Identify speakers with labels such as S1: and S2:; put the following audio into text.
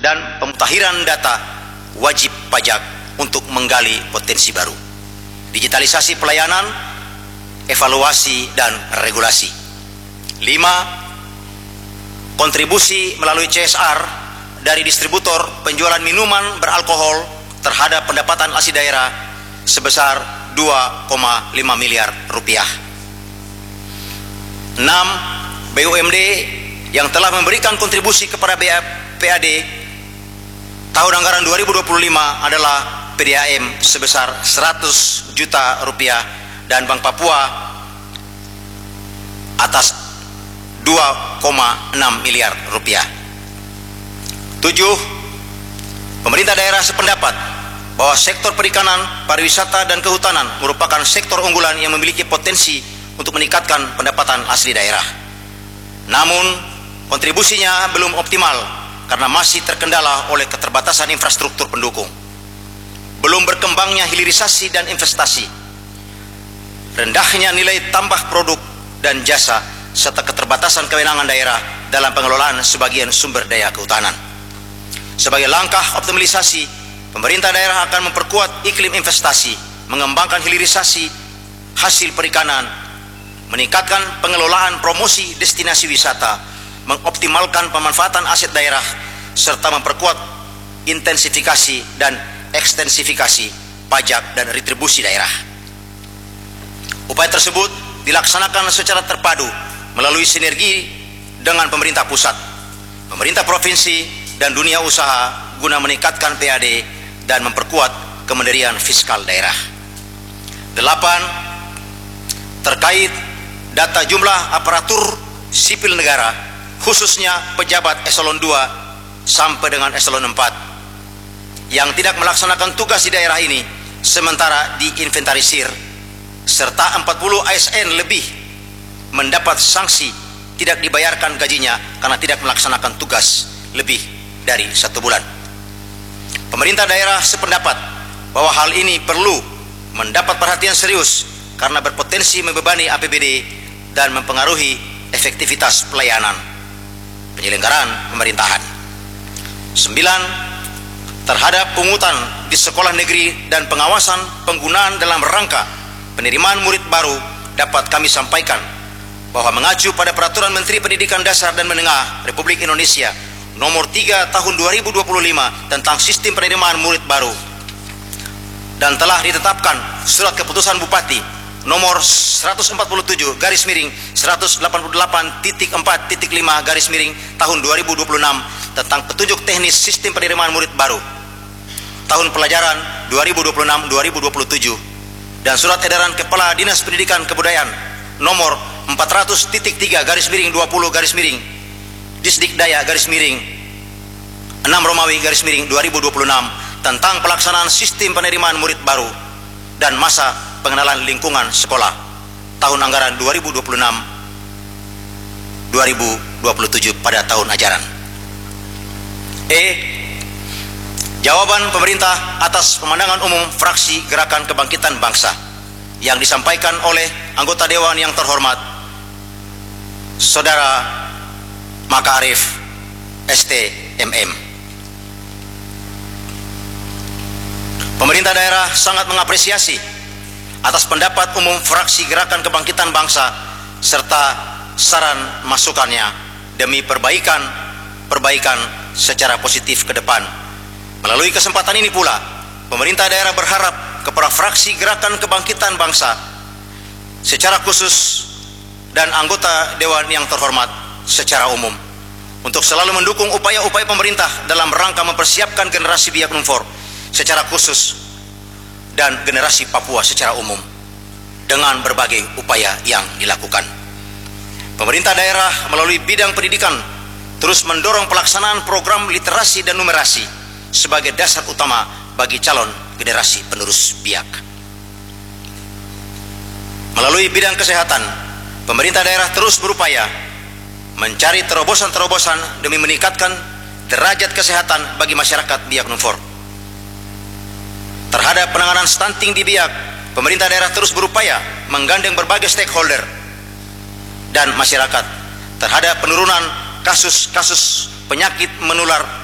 S1: dan pemutahiran data wajib pajak untuk menggali potensi baru, digitalisasi pelayanan, evaluasi dan regulasi. 5. Kontribusi melalui CSR dari distributor penjualan minuman beralkohol terhadap pendapatan asli daerah sebesar 2,5 miliar rupiah. 6. BUMD yang telah memberikan kontribusi kepada PAD tahun anggaran 2025 adalah PDAM sebesar 100 juta rupiah dan Bank Papua atas 2,6 miliar rupiah. 7. Pemerintah daerah sependapat bahwa sektor perikanan, pariwisata, dan kehutanan merupakan sektor unggulan yang memiliki potensi untuk meningkatkan pendapatan asli daerah. Namun, kontribusinya belum optimal karena masih terkendala oleh keterbatasan infrastruktur pendukung, belum berkembangnya hilirisasi dan investasi, rendahnya nilai tambah produk dan jasa, serta keterbatasan kewenangan daerah dalam pengelolaan sebagian sumber daya kehutanan. Sebagai langkah optimalisasi, pemerintah daerah akan memperkuat iklim investasi, mengembangkan hilirisasi hasil perikanan, meningkatkan pengelolaan promosi destinasi wisata, mengoptimalkan pemanfaatan aset daerah, serta memperkuat intensifikasi dan ekstensifikasi pajak dan retribusi daerah. Upaya tersebut dilaksanakan secara terpadu melalui sinergi dengan pemerintah pusat, pemerintah provinsi, dan dunia usaha guna meningkatkan PAD dan memperkuat kemandirian fiskal daerah. 8. Terkait data jumlah aparatur sipil negara, khususnya pejabat eselon 2 sampai dengan eselon 4 yang tidak melaksanakan tugas di daerah ini sementara diinventarisir, serta 40 ASN lebih mendapat sanksi tidak dibayarkan gajinya karena tidak melaksanakan tugas lebih dari 1 bulan. Pemerintah daerah sependapat bahwa hal ini perlu mendapat perhatian serius karena berpotensi membebani APBD dan mempengaruhi efektivitas pelayanan penyelenggaraan pemerintahan. 9. Terhadap pungutan di sekolah negeri dan pengawasan penggunaan dalam rangka penerimaan murid baru, dapat kami sampaikan bahwa mengacu pada Peraturan Menteri Pendidikan Dasar dan Menengah Republik Indonesia Nomor 3 Tahun 2025 tentang Sistem Penerimaan Murid Baru, dan telah ditetapkan Surat Keputusan Bupati Nomor 147/188.4.5 Tahun 2026 tentang petunjuk teknis Sistem Penerimaan Murid Baru tahun pelajaran 2026-2027, dan Surat Edaran Kepala Dinas Pendidikan Kebudayaan Nomor 400.3/20 Disdikdaya/6 Romawi/2026 tentang pelaksanaan sistem penerimaan murid baru dan masa pengenalan lingkungan sekolah tahun anggaran 2026-2027 pada tahun ajaran. Jawaban pemerintah atas pemandangan umum fraksi Gerakan Kebangkitan Bangsa yang disampaikan oleh anggota Dewan yang terhormat Saudara Makaarif ST.MM. Pemerintah daerah sangat mengapresiasi atas pendapat umum fraksi Gerakan Kebangkitan Bangsa serta saran masukannya demi perbaikan secara positif ke depan. Melalui kesempatan ini pula, pemerintah daerah berharap kepada fraksi Gerakan Kebangkitan Bangsa secara khusus dan anggota Dewan yang terhormat secara umum untuk selalu mendukung upaya-upaya pemerintah dalam rangka mempersiapkan generasi Biak Numfor secara khusus dan generasi Papua secara umum dengan berbagai upaya yang dilakukan. Pemerintah daerah melalui bidang pendidikan terus mendorong pelaksanaan program literasi dan numerasi sebagai dasar utama bagi calon generasi penerus Biak. Melalui bidang kesehatan, pemerintah daerah terus berupaya mencari terobosan-terobosan demi meningkatkan derajat kesehatan bagi masyarakat Biak Numfor. Terhadap penanganan stunting di Biak, pemerintah daerah terus berupaya menggandeng berbagai stakeholder dan masyarakat terhadap penurunan kasus-kasus penyakit menular